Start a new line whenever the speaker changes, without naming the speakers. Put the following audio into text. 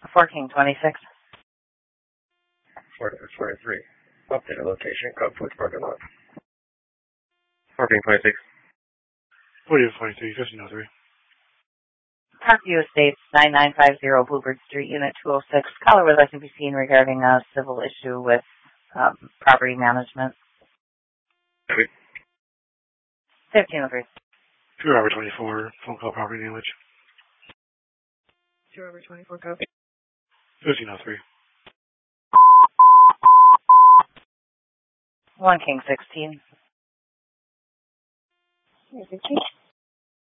4 King 26.
43. Updated location, Code Foods parking lot. 4 King 26.
40-23, 1503.
Parkview Estates, 9950 Bluebird Street, Unit 206. Caller would like to be seen regarding a civil issue with property management. 1503.
2 Robert 24, phone call property damage.
2 Robert 24, copy.
1503.
1 King 16.
15.